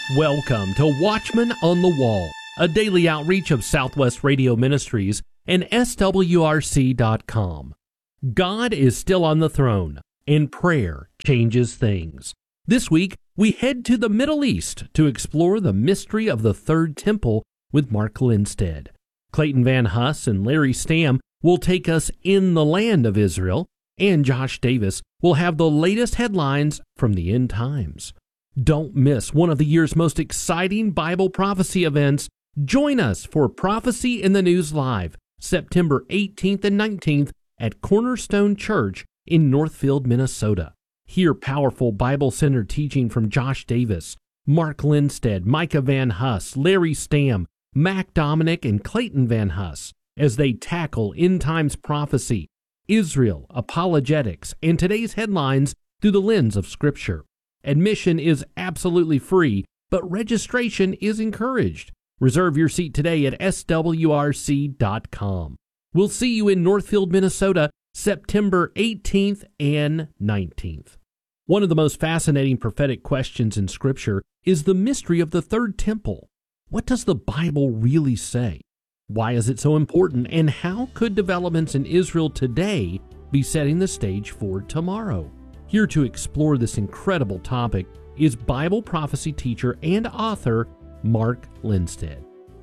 Welcome to Watchman on the Wall, a daily outreach of Southwest Radio Ministries and SWRC.com. God is still on the throne, and prayer changes things. This week, we head to the Middle East to explore the mystery of the Third Temple with Mark Lindstead. Clayton Van Huss and Larry Stamm will take us in the land of Israel, and Josh Davis will have the latest headlines from the end times. Don't miss one of the year's most exciting Bible prophecy events. Join us for Prophecy in the News Live, September 18th and 19th at Cornerstone Church in Northfield, Minnesota. Hear powerful Bible-centered teaching from Josh Davis, Mark Lindstead, Micah Van Huss, Larry Stamm, Mac Dominic, and Clayton Van Huss as they tackle end times prophecy, Israel, apologetics, and today's headlines through the lens of Scripture. Admission is absolutely free, but registration is encouraged. Reserve your seat today at SWRC.com. We'll see you in Northfield, Minnesota, September 18th and 19th. One of the most fascinating prophetic questions in Scripture is the mystery of the Third Temple. What does the Bible really say? Why is it so important, and how could developments in Israel today be setting the stage for tomorrow? Here to explore this incredible topic is Bible prophecy teacher and author Mark Lindstead.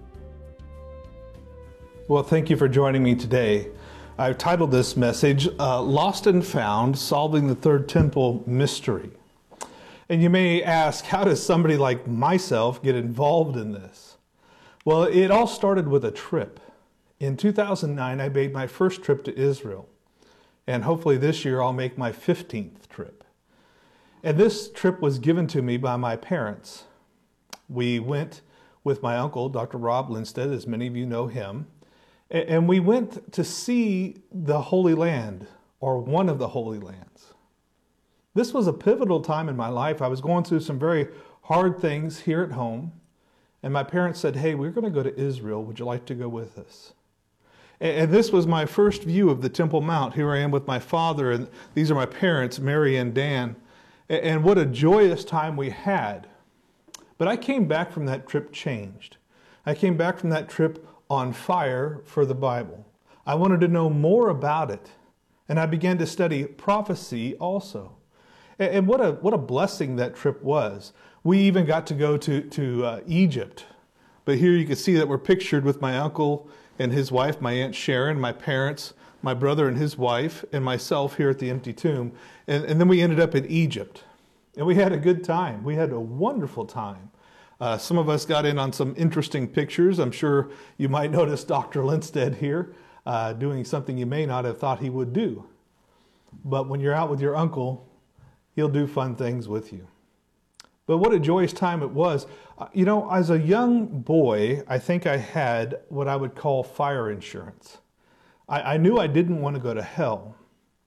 Well, thank you for joining me today. I've titled this message, Lost and Found, Solving the Third Temple Mystery. And you may ask, how does somebody like myself get involved in this? Well, it all started with a trip. In 2009, I made my first trip to Israel. And hopefully this year I'll make my 15th trip. And this trip was given to me by my parents. We went with my uncle, Dr. Rob Lindstead, as many of you know him. And we went to see the Holy Land, or one of the Holy Lands. This was a pivotal time in my life. I was going through some very hard things here at home. And my parents said, hey, we're going to go to Israel. Would you like to go with us? And this was my first view of the Temple Mount. Here I am with my father, and these are my parents, Mary and Dan. And what a joyous time we had. But I came back from that trip changed. I came back from that trip on fire for the Bible. I wanted to know more about it. And I began to study prophecy also. And what a blessing that trip was. We even got to go to Egypt. But here you can see that we're pictured with my uncle and his wife, my Aunt Sharon, my parents, my brother and his wife, and myself here at the empty tomb. And then we ended up in Egypt. And we had a good time. We had a wonderful time. Some of us got in on some interesting pictures. I'm sure you might notice Dr. Lindstead here doing something you may not have thought he would do. But when you're out with your uncle, he'll do fun things with you. But what a joyous time it was. You know, as a young boy, I think I had what I would call fire insurance. I knew I didn't want to go to hell,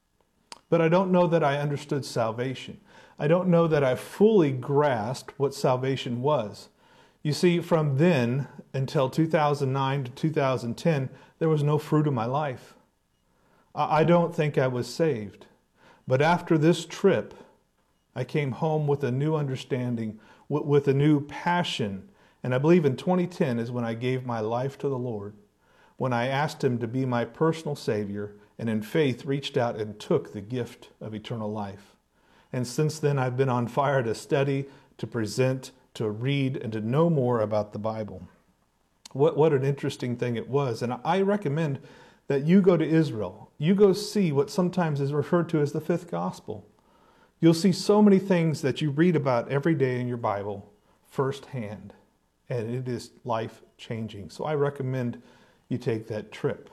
but I don't know that I understood salvation. I don't know that I fully grasped what salvation was. You see, from then until 2009 to 2010, there was no fruit in my life. I don't think I was saved. But after this trip, I came home with a new understanding, with a new passion. And I believe in 2010 is when I gave my life to the Lord, when I asked Him to be my personal Savior, and in faith reached out and took the gift of eternal life. And since then, I've been on fire to study, to present, to read, and to know more about the Bible. What an interesting thing it was. And I recommend that you go to Israel. You go see what sometimes is referred to as the fifth gospel. You'll see so many things that you read about every day in your Bible firsthand, and it is life-changing. So I recommend you take that trip.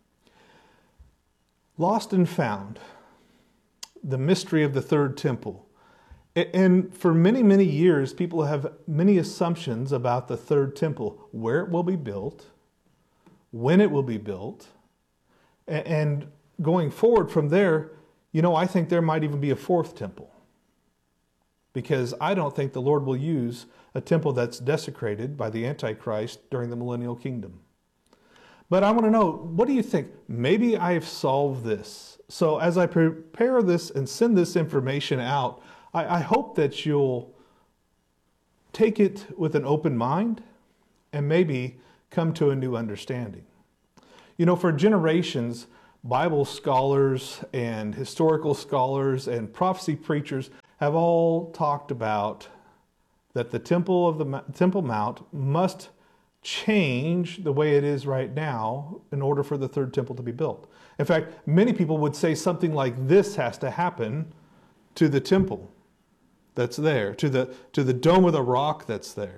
Lost and Found, the mystery of the Third Temple. And for many, many years, people have many assumptions about the Third Temple, where it will be built, when it will be built, and going forward from there, you know, I think there might even be a fourth temple, because I don't think the Lord will use a temple that's desecrated by the Antichrist during the millennial kingdom. But I want to know, what do you think? Maybe I've solved this. So as I prepare this and send this information out, I hope that you'll take it with an open mind and maybe come to a new understanding. You know, for generations, Bible scholars and historical scholars and prophecy preachers have all talked about that the Temple Mount must change the way it is right now in order for the third temple to be built. In fact, many people would say something like this has to happen to the temple that's there, to the Dome of the Rock that's there.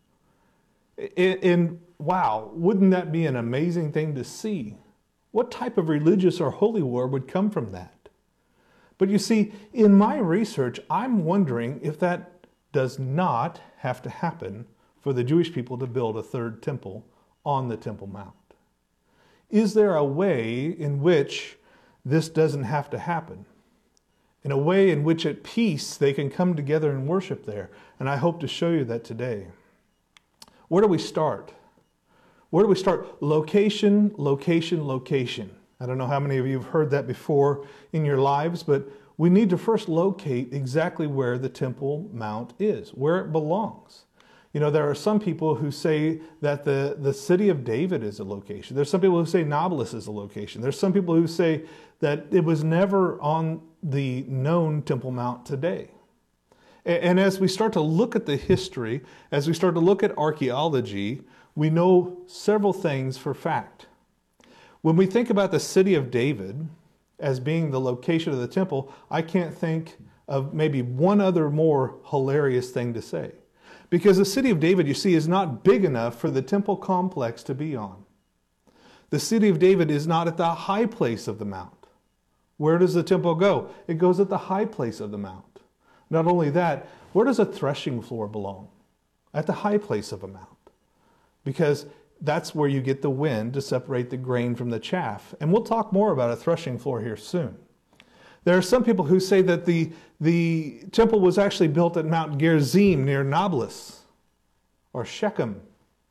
And wow, wouldn't that be an amazing thing to see? What type of religious or holy war would come from that? But you see, in my research, I'm wondering if that does not have to happen for the Jewish people to build a third temple on the Temple Mount. Is there a way in which this doesn't have to happen? In a way in which at peace they can come together and worship there. And I hope to show you that today. Where do we start? Where do we start? Location, location, location. I don't know how many of you have heard that before in your lives, but we need to first locate exactly where the Temple Mount is, where it belongs. You know, there are some people who say that the city of David is a location. There's some people who say Nablus is a location. There's some people who say that it was never on the known Temple Mount today. And as we start to look at the history, as we start to look at archaeology, we know several things for fact. When we think about the city of David as being the location of the temple, I can't think of maybe one other more hilarious thing to say. Because the city of David, you see, is not big enough for the temple complex to be on. The city of David is not at the high place of the mount. Where does the temple go? It goes at the high place of the mount. Not only that, where does a threshing floor belong? At the high place of a mount. Because that's where you get the wind to separate the grain from the chaff. And we'll talk more about a threshing floor here soon. There are some people who say that the temple was actually built at Mount Gerizim near Nablus or Shechem.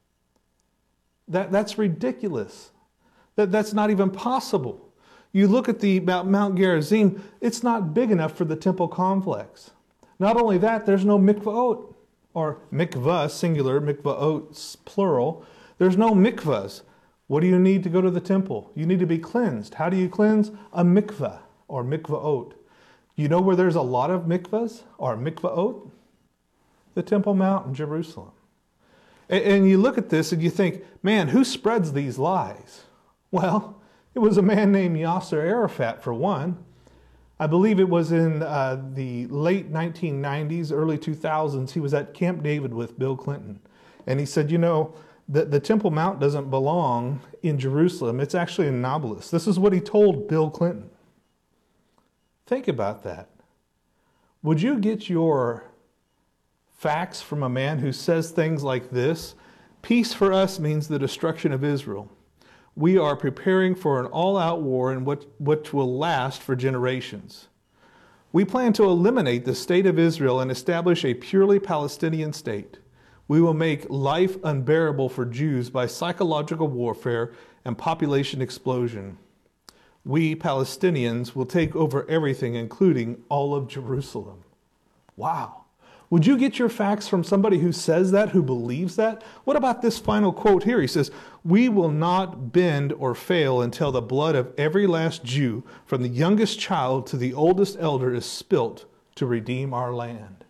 That's ridiculous. That's not even possible. You look at the Mount Gerizim, it's not big enough for the temple complex. Not only that, there's no mikvaot, or mikvah, singular, mikvaot, plural. There's no mikvahs. What do you need to go to the temple? You need to be cleansed. How do you cleanse? A mikvah, or mikvaot. You know where there's a lot of mikvahs, or mikvaot? The Temple Mount in Jerusalem. And you look at this and you think, man, who spreads these lies? Well, it was a man named Yasser Arafat, for one. I believe it was in the late 1990s, early 2000s. He was at Camp David with Bill Clinton. And he said, you know, the Temple Mount doesn't belong in Jerusalem. It's actually in Nablus. This is what he told Bill Clinton. Think about that. Would you get your facts from a man who says things like this? Peace for us means the destruction of Israel. We are preparing for an all-out war in which will last for generations. We plan to eliminate the state of Israel and establish a purely Palestinian state. We will make life unbearable for Jews by psychological warfare and population explosion. We Palestinians will take over everything, including all of Jerusalem. Wow. Would you get your facts from somebody who says that, who believes that? What about this final quote here? He says, we will not bend or fail until the blood of every last Jew, from the youngest child to the oldest elder, is spilt to redeem our land.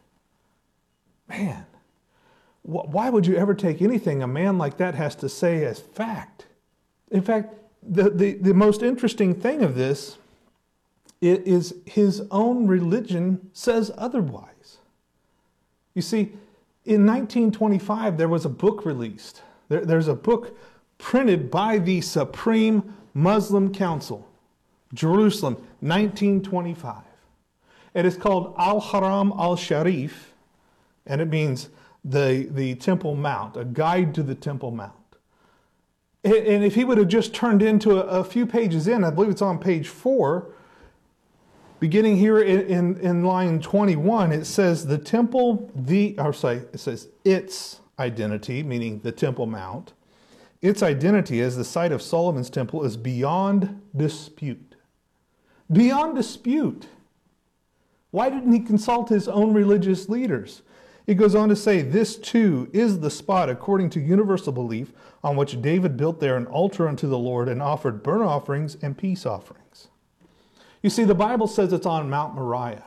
Man, why would you ever take anything a man like that has to say as fact? In fact, the most interesting thing of this is his own religion says otherwise. You see, in 1925, there was a book released. There's a book printed by the Supreme Muslim Council, Jerusalem, 1925. It is called Al-Haram Al-Sharif, and it means the Temple Mount, a guide to the Temple Mount. And if he would have just turned into a few pages in, I believe it's on page 4, beginning here in line 21, it says it says its identity, meaning the Temple Mount. Its identity as the site of Solomon's temple is beyond dispute. Beyond dispute. Why didn't he consult his own religious leaders? He goes on to say, this too is the spot, according to universal belief, on which David built there an altar unto the Lord and offered burnt offerings and peace offerings. You see, the Bible says it's on Mount Moriah.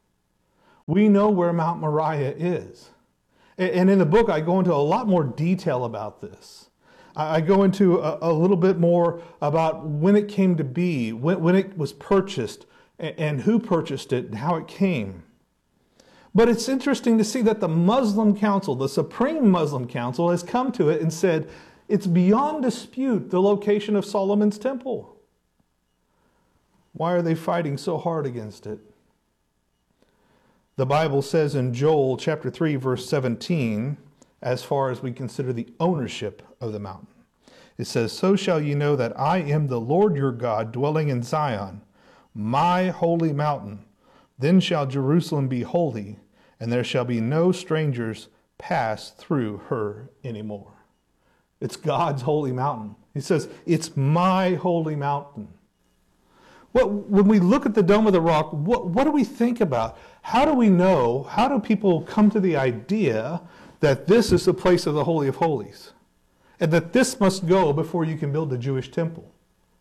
We know where Mount Moriah is. And in the book, I go into a lot more detail about this. I go into a little bit more about when it came to be, when it was purchased, and who purchased it, and how it came. But it's interesting to see that the Muslim Council, the Supreme Muslim Council, has come to it and said, it's beyond dispute the location of Solomon's temple. Why are they fighting so hard against it? The Bible says in Joel chapter 3, verse 17, as far as we consider the ownership of the mountain. It says, so shall ye know that I am the Lord your God, dwelling in Zion, my holy mountain. Then shall Jerusalem be holy, and there shall be no strangers pass through her anymore. It's God's holy mountain. He says, it's my holy mountain. When we look at the Dome of the Rock, what do we think about? How do we know, how do people come to the idea that this is the place of the Holy of Holies? And that this must go before you can build a Jewish temple?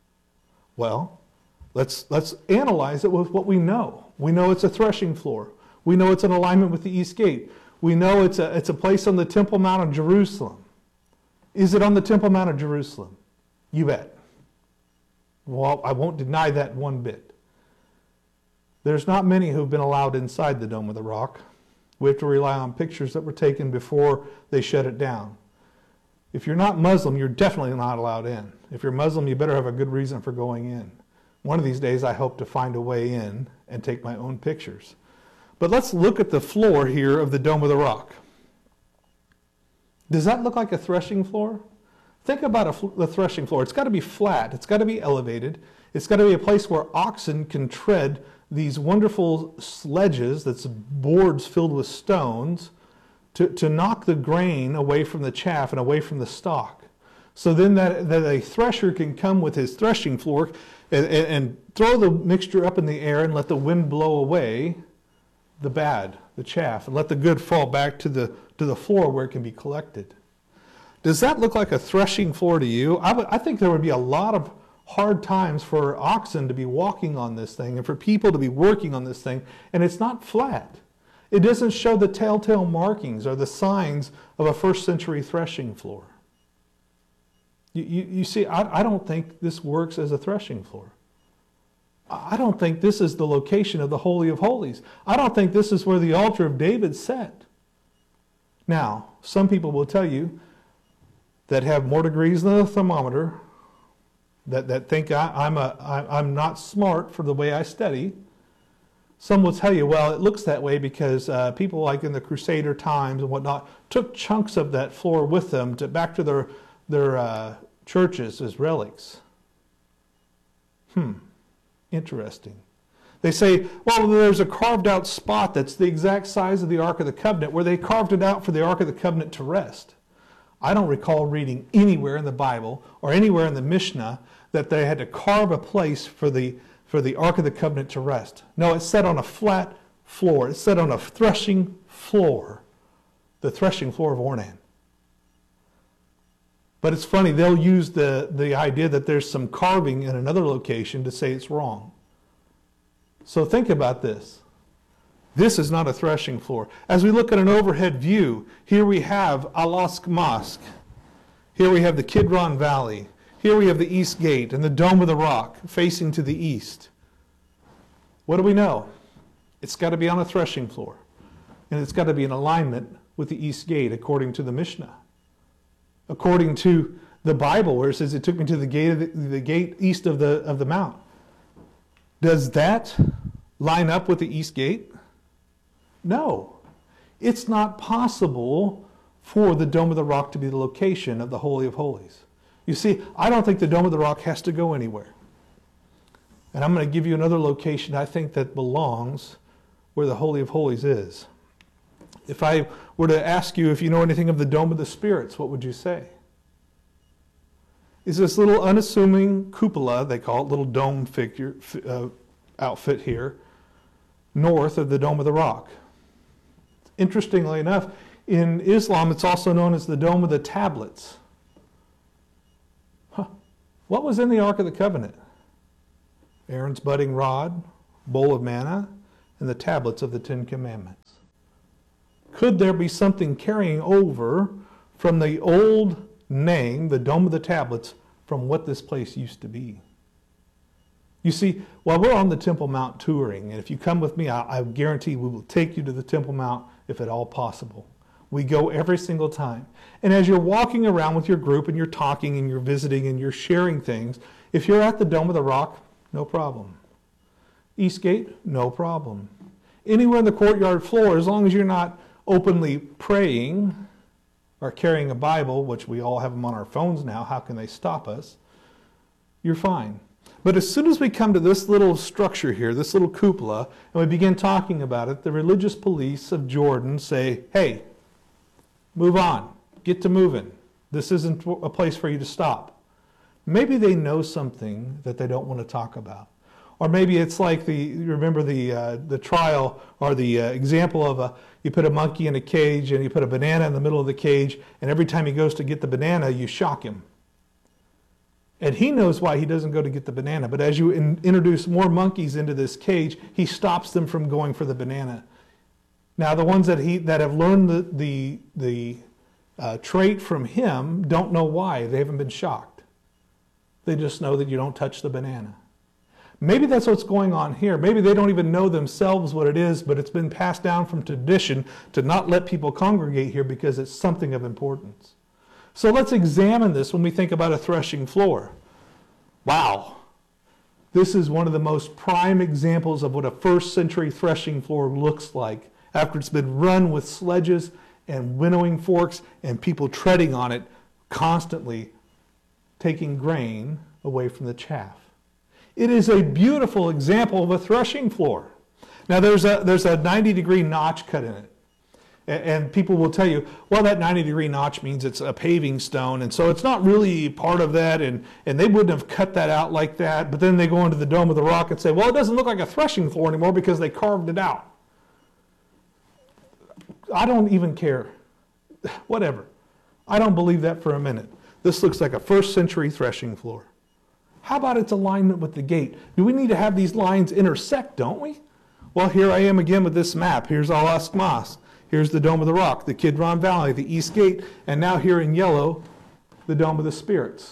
Well, let's analyze it with what we know. We know it's a threshing floor. We know it's in alignment with the East Gate. We know it's a place on the Temple Mount of Jerusalem. Is it on the Temple Mount of Jerusalem? You bet. Well, I won't deny that one bit. There's not many who've been allowed inside the Dome of the Rock. We have to rely on pictures that were taken before they shut it down. If you're not Muslim, you're definitely not allowed in. If you're Muslim, you better have a good reason for going in. One of these days, I hope to find a way in and take my own pictures. But let's look at the floor here of the Dome of the Rock. Does that look like a threshing floor? Think about the threshing floor. It's got to be flat. It's got to be elevated. It's got to be a place where oxen can tread these wonderful sledges, that's boards filled with stones, to knock the grain away from the chaff and away from the stalk. So then that a thresher can come with his threshing floor and throw the mixture up in the air and let the wind blow away the bad, the chaff, and let the good fall back to the floor where it can be collected. Does that look like a threshing floor to you? I think there would be a lot of hard times for oxen to be walking on this thing and for people to be working on this thing, and it's not flat. It doesn't show the telltale markings or the signs of a first century threshing floor. You see, I don't think this works as a threshing floor. I don't think this is the location of the Holy of Holies. I don't think this is where the altar of David sat. Now, some people will tell you that have more degrees than a thermometer, that think I'm not smart for the way I study. Some will tell you, well, it looks that way because people like in the Crusader times and whatnot took chunks of that floor with them back to their churches as relics. Interesting. They say, well, there's a carved out spot that's the exact size of the Ark of the Covenant where they carved it out for the Ark of the Covenant to rest. I don't recall reading anywhere in the Bible or anywhere in the Mishnah that they had to carve a place for the Ark of the Covenant to rest. No, it's set on a flat floor. It's set on a threshing floor, the threshing floor of Ornan. But it's funny, they'll use the idea that there's some carving in another location to say it's wrong. So think about this. This is not a threshing floor. As we look at an overhead view, here we have Al-Aqsa Mosque. Here we have the Kidron Valley. Here we have the East Gate and the Dome of the Rock facing to the east. What do we know? It's got to be on a threshing floor. And it's got to be in alignment with the East Gate according to the Mishnah. According to the Bible, where it says it took me to the gate east of the mount. Does that line up with the East Gate? No. It's not possible for the Dome of the Rock to be the location of the Holy of Holies. You see, I don't think the Dome of the Rock has to go anywhere. And I'm going to give you another location I think that belongs where the Holy of Holies is. If I were to ask you if you know anything of the Dome of the Spirits, what would you say? Is this little unassuming cupola, they call it, little dome figure outfit here, north of the Dome of the Rock. Interestingly enough, in Islam, it's also known as the Dome of the Tablets. What was in the Ark of the Covenant? Aaron's budding rod, bowl of manna, and the tablets of the Ten Commandments. Could there be something carrying over from the old name, the Dome of the Tablets, from what this place used to be? You see, while we're on the Temple Mount touring, and if you come with me, I guarantee we will take you to the Temple Mount if at all possible. We go every single time. And as you're walking around with your group and you're talking and you're visiting and you're sharing things, if you're at the Dome of the Rock, no problem. Eastgate, no problem. Anywhere in the courtyard floor, as long as you're not openly praying or carrying a Bible, which we all have them on our phones now, how can they stop us? You're fine. But as soon as we come to this little structure here, this little cupola, and we begin talking about it, the religious police of Jordan say, hey, move on, get to moving. This isn't a place for you to stop. Maybe they know something that they don't want to talk about. Or maybe it's like remember the trial or the example of you put a monkey in a cage and you put a banana in the middle of the cage, and every time he goes to get the banana, you shock him. And he knows why he doesn't go to get the banana. But as you introduce more monkeys into this cage, he stops them from going for the banana. Now, the ones that have learned the trait from him don't know why. They haven't been shocked. They just know that you don't touch the banana. Maybe that's what's going on here. Maybe they don't even know themselves what it is, but it's been passed down from tradition to not let people congregate here because it's something of importance. So let's examine this when we think about a threshing floor. Wow. This is one of the most prime examples of what a first century threshing floor looks like after it's been run with sledges and winnowing forks and people treading on it, constantly taking grain away from the chaff. It is a beautiful example of a threshing floor. Now there's a 90-degree notch cut in it. And people will tell you, well, that 90-degree notch means it's a paving stone, and so it's not really part of that, and they wouldn't have cut that out like that. But then they go into the Dome of the Rock and say, well, it doesn't look like a threshing floor anymore because they carved it out. I don't even care. Whatever. I don't believe that for a minute. This looks like a first century threshing floor. How about its alignment with the gate? Do we need to have these lines intersect, don't we? Well, here I am again with this map. Here's Al-Aqsa. Here's the Dome of the Rock, the Kidron Valley, the East Gate, and now here in yellow, the Dome of the Spirits.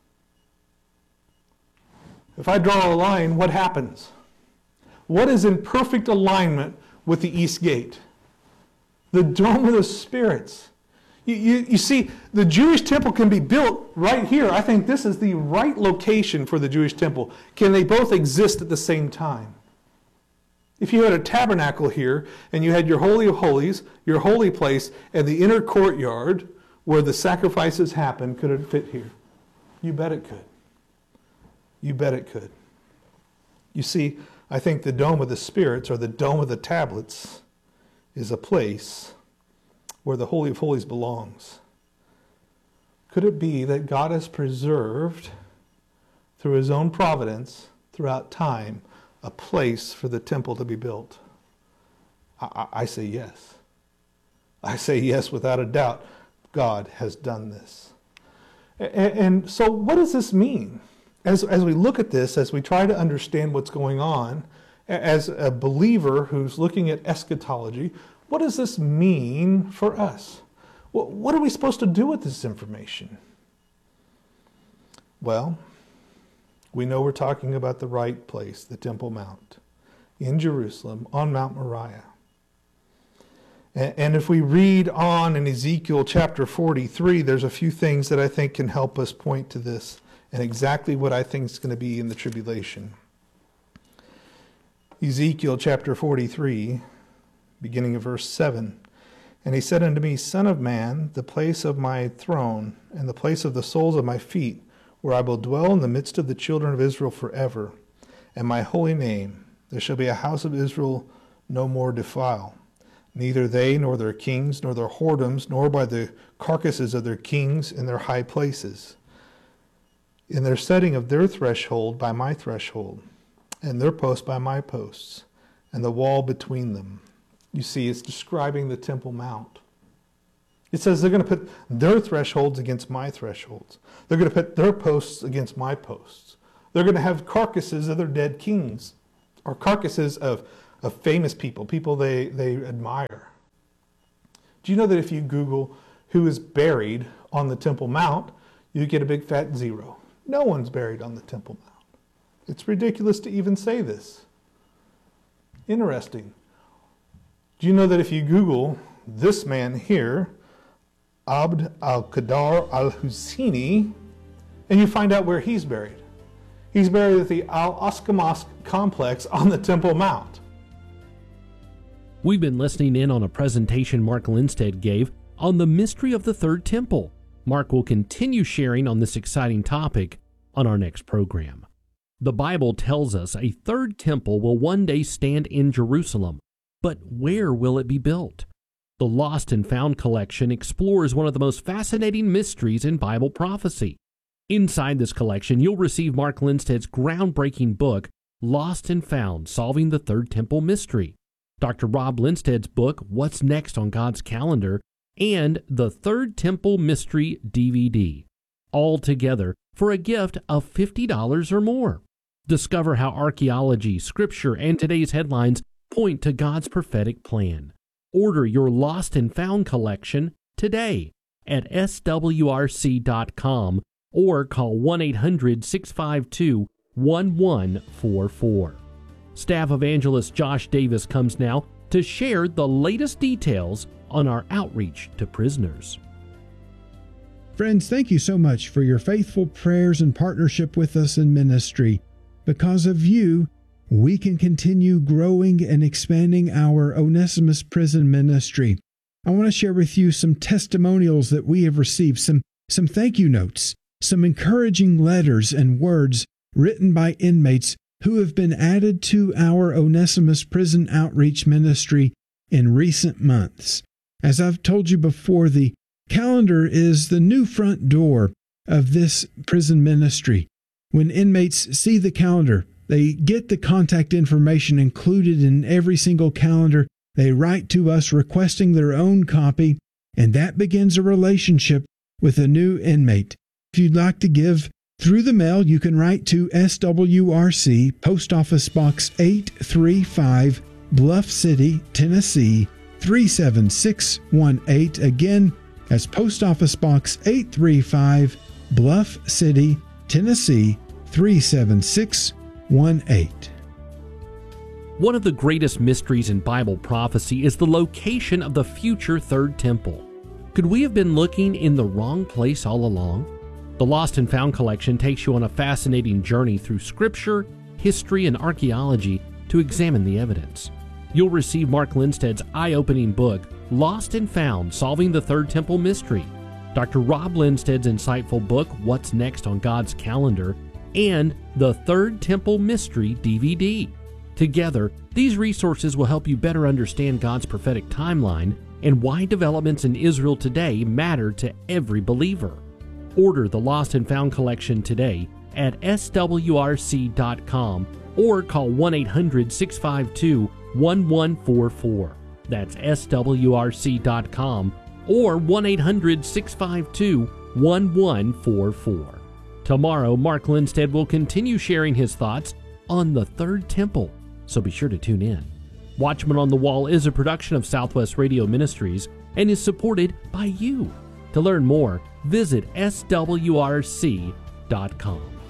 If I draw a line, what happens? What is in perfect alignment with the East Gate? The Dome of the Spirits. You see, the Jewish temple can be built right here. I think this is the right location for the Jewish temple. Can they both exist at the same time? If you had a tabernacle here, and you had your Holy of Holies, your holy place, and the inner courtyard where the sacrifices happen, could it fit here? You bet it could. You bet it could. You see, I think the Dome of the Spirits, or the Dome of the Tablets, is a place where the Holy of Holies belongs. Could it be that God has preserved, through his own providence, throughout time, a place for the temple to be built? I say yes. I say yes without a doubt. God has done this. And so what does this mean? As we look at this, as we try to understand what's going on, as a believer who's looking at eschatology, what does this mean for us? What are we supposed to do with this information? Well, we know we're talking about the right place, the Temple Mount, in Jerusalem, on Mount Moriah. And if we read on in Ezekiel chapter 43, there's a few things that I think can help us point to this and exactly what I think is going to be in the tribulation. Ezekiel chapter 43, beginning of verse 7. And he said unto me, Son of man, the place of my throne, and the place of the soles of my feet, where I will dwell in the midst of the children of Israel forever, and my holy name, there shall be a house of Israel no more defile, neither they, nor their kings, nor their whoredoms, nor by the carcasses of their kings in their high places, in their setting of their threshold by my threshold, and their post by my posts, and the wall between them. You see, it's describing the Temple Mount. It says they're going to put their thresholds against my thresholds. They're going to put their posts against my posts. They're going to have carcasses of their dead kings, or carcasses of famous people, people they admire. Do you know that if you Google who is buried on the Temple Mount, you get a big fat zero? No one's buried on the Temple Mount. It's ridiculous to even say this. Interesting. Do you know that if you Google this man here, Abd al-Qadir al-Husseini, and you find out where he's buried? He's buried at the Al-Aqsa Mosque complex on the Temple Mount. We've been listening in on a presentation Mark Lindstedt gave on the mystery of the Third Temple. Mark will continue sharing on this exciting topic on our next program. The Bible tells us a third temple will one day stand in Jerusalem, but where will it be built? The Lost and Found collection explores one of the most fascinating mysteries in Bible prophecy. Inside this collection, you'll receive Mark Lindstedt's groundbreaking book, Lost and Found: Solving the Third Temple Mystery, Dr. Rob Lindstedt's book, What's Next on God's Calendar, and the Third Temple Mystery DVD, all together for a gift of $50 or more. Discover how archaeology, scripture, and today's headlines point to God's prophetic plan. Order your Lost and Found collection today at swrc.com or call 1-800-652-1144. Staff Evangelist Josh Davis comes now to share the latest details on our outreach to prisoners. Friends, thank you so much for your faithful prayers and partnership with us in ministry. Because of you, we can continue growing and expanding our Onesimus Prison Ministry. I want to share with you some testimonials that we have received, some thank you notes, some encouraging letters and words written by inmates who have been added to our Onesimus Prison Outreach Ministry in recent months. As I've told you before, the calendar is the new front door of this prison ministry. When inmates see the calendar, they get the contact information included in every single calendar. They write to us requesting their own copy, and that begins a relationship with a new inmate. If you'd like to give through the mail, you can write to SWRC, Post Office Box 835, Bluff City, Tennessee, 37618. Again, that's Post Office Box 835, Bluff City, Tennessee, 37618. One of the greatest mysteries in Bible prophecy is the location of the future Third Temple. Could we have been looking in the wrong place all along? The Lost and Found collection takes you on a fascinating journey through scripture, history, and archaeology to examine the evidence. You'll receive Mark Lindstedt's eye-opening book, Lost and Found: Solving the Third Temple Mystery, Dr. Rob Lindstedt's insightful book, What's Next on God's Calendar, and the Third Temple Mystery DVD. Together, these resources will help you better understand God's prophetic timeline and why developments in Israel today matter to every believer. Order the Lost and Found collection today at swrc.com or call 1-800-652-1144. That's swrc.com or 1-800-652-1144. Tomorrow, Mark Lindstedt will continue sharing his thoughts on the Third Temple, so be sure to tune in. Watchman on the Wall is a production of Southwest Radio Ministries and is supported by you. To learn more, visit swrc.com.